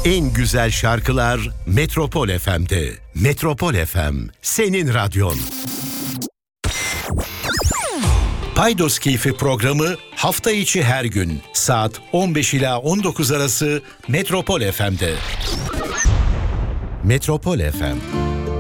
En güzel şarkılar Metropol FM'de. Metropol FM, senin radyon. Paydos Keyfi programı hafta içi her gün saat 15 ila 19 arası Metropol FM'de. Metropol FM.